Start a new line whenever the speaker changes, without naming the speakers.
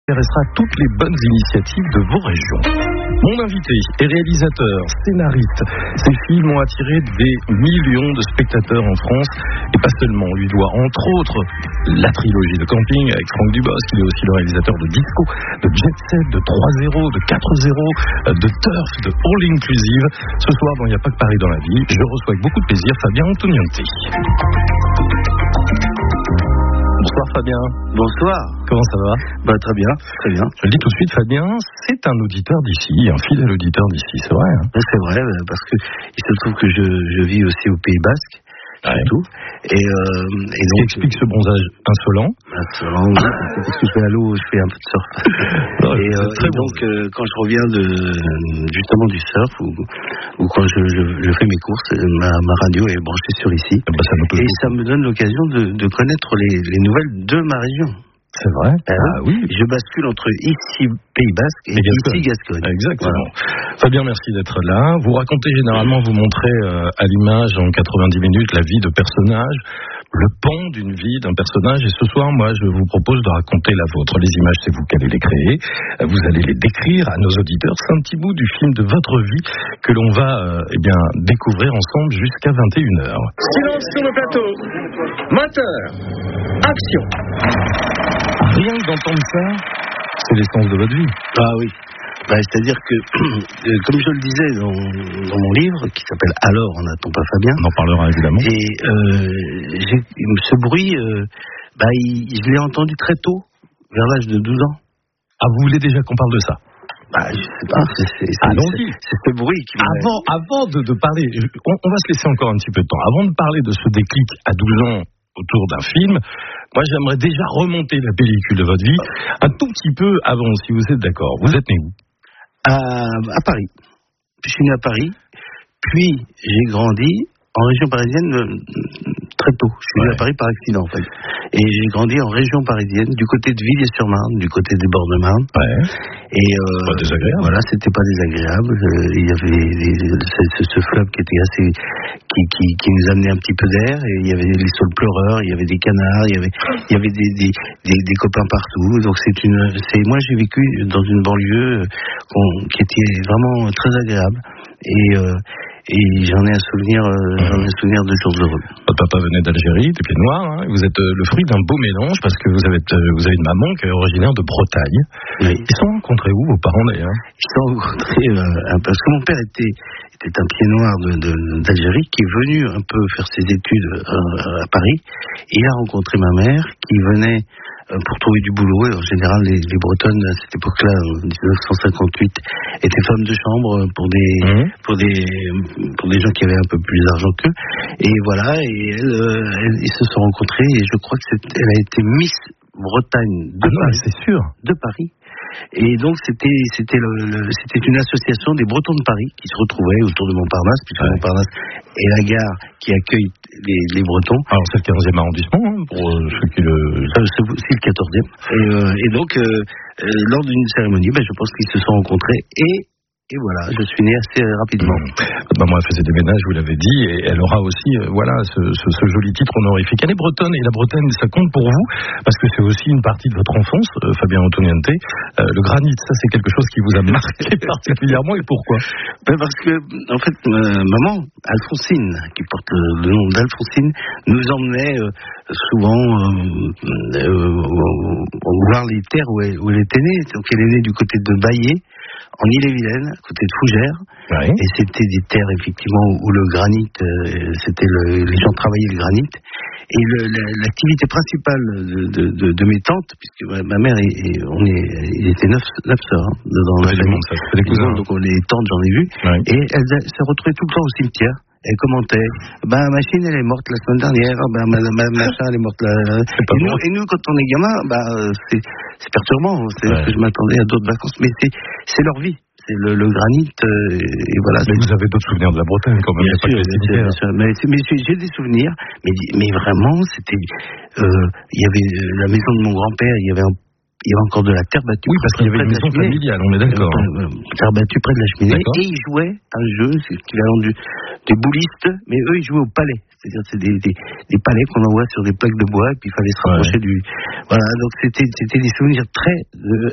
Intéressera à toutes les bonnes initiatives de vos régions. Mon invité est réalisateur, scénariste. Ses films ont attiré des millions de spectateurs en France et pas seulement. On lui doit entre autres la trilogie de Camping avec Franck Dubosc. Il est aussi le réalisateur de Disco, de Jet Set, de 3-0, de 4-0, de Turf, de All Inclusive. Ce soir, dans Il n'y a pas que Paris dans la vie, je reçois avec beaucoup de plaisir Fabien Antonianti. Bonsoir Fabien.
Bonsoir.
Comment ça va?
Très bien, très bien.
Je le dis tout de suite, Fabien, c'est un auditeur d'ici, un fidèle auditeur d'ici, c'est vrai hein?
C'est vrai, parce que il se trouve que je vis aussi au Pays Basque, surtout. Et donc,
ce qui explique ce bronzage insolent.
Insolent, oui, parce que je vais à l'eau, je fais un peu de surf. Et donc, quand je reviens justement du surf, ou quand je fais mes courses, ma radio est branchée sur ici. Ça me donne l'occasion de connaître les nouvelles de ma région.
C'est vrai.
Oui. Je bascule entre ici Pays Basque et ici Gascogne.
Exactement. Voilà. Fabien, merci d'être là. Vous racontez généralement, vous montrez à l'image en 90 minutes la vie de personnages, le pan d'une vie d'un personnage. Et ce soir, moi, je vous propose de raconter la vôtre. Les images, c'est vous qui allez les créer. Vous allez les décrire à nos auditeurs. C'est un petit bout du film de votre vie que l'on va découvrir ensemble jusqu'à 21h.
Silence sur le plateau. Moteur. Action.
Rien que d'entendre ça, c'est l'essence de votre vie.
Ah oui. C'est-à-dire que, comme je le disais dans mon livre, qui s'appelle Alors, on n'attend pas Fabien.
On en parlera évidemment.
Et ce bruit, je l'ai entendu très tôt, vers l'âge de 12 ans.
Ah, vous voulez déjà qu'on parle de ça?
Je sais pas.
Allons-y.
C'est ce bruit qui
Avant de parler, on va se laisser encore un petit peu de temps. Avant de parler de ce déclic à 12 ans autour d'un film, moi j'aimerais déjà remonter la pellicule de votre vie un tout petit peu avant, si vous êtes d'accord. Vous êtes né où?
À Paris. Je suis né à Paris, puis j'ai grandi en région parisienne très tôt. Je suis né à Paris par accident en fait. Et j'ai grandi en région parisienne, du côté de Villiers-sur-Marne, du côté des bords de Marne. Et
pas désagréable.
Voilà, c'était pas désagréable. Il y avait ce fleuve qui était assez, qui nous amenait un petit peu d'air. Et il y avait les saules pleureurs, il y avait des canards, il y avait des copains partout. Donc moi j'ai vécu dans une banlieue qui était vraiment très agréable. Et j'en ai un souvenir de jours heureux.
Votre papa venait d'Algérie, des Pieds Noirs, hein. Vous êtes le fruit d'un beau mélange parce que vous avez une maman qui est originaire de Bretagne.
Oui.
Ils se sont rencontrés où, vos parents d'ailleurs?
Ils se sont rencontrés parce que mon père était un pied noir d'Algérie qui est venu un peu faire ses études à Paris. Et il a rencontré ma mère qui venait pour trouver du boulot. Et en général, les Bretonnes, à cette époque-là, en 1958, étaient femmes de chambre pour des gens qui avaient un peu plus d'argent qu'eux. Et voilà, et ils se sont rencontrés et je crois qu'elle a été Miss Bretagne de Paris.
C'est sûr.
De Paris. Et donc c'était une association des Bretons de Paris qui se retrouvaient autour de Montparnasse, puisque Montparnasse est la gare qui accueille les Bretons.
Alors c'est le 15e arrondissement, hein, pour ceux qui le...
C'est le 14e. Et donc, lors d'une cérémonie, je pense qu'ils se sont rencontrés et voilà, je suis né assez rapidement.
Votre maman faisait des ménages, vous l'avez dit, et elle aura aussi ce joli titre honorifique. Elle est bretonne, et la Bretagne, ça compte pour vous, parce que c'est aussi une partie de votre enfance, Fabien Antonianti. Le granit, ça c'est quelque chose qui vous a marqué particulièrement, et pourquoi?
Parce que, en fait, maman, Alphonsine, qui porte le nom d'Alphonsine, nous emmenait souvent voir les terres où elle était née. Donc elle est née du côté de Baillé, en Ille-et-Vilaine, à côté de Fougères.
Oui.
Et c'était des terres, effectivement, où le granit, les gens travaillaient le granit. Et l'activité principale de mes tantes, puisque ma mère, il était 9 sœurs, dans la famille.
Les cousins.
Donc les tantes, j'en ai vu. Oui. Et elles se retrouvaient tout le temps au cimetière. Elle commentait, ma machine elle est morte la semaine dernière, ma machin elle est morte là. Et nous quand on est gamin, c'est perturbant, c'est que je m'attendais à d'autres vacances, mais c'est leur vie. C'est le granit, et voilà.
Mais vous avez d'autres souvenirs de la Bretagne quand même.
Bien sûr. Mais j'ai des souvenirs, mais vraiment, c'était, il y avait la maison de mon grand-père, il y avait encore de la terre battue.
Oui, parce qu'il y avait une maison familiale, on est d'accord.
Terre battue près de la cheminée. Et ils jouaient un jeu, c'est l'équivalent des boulistes, mais eux, ils jouaient au palais. C'est-à-dire, c'est des palais qu'on envoie sur des plaques de bois, et puis il fallait se rapprocher du... Voilà, donc c'était des souvenirs très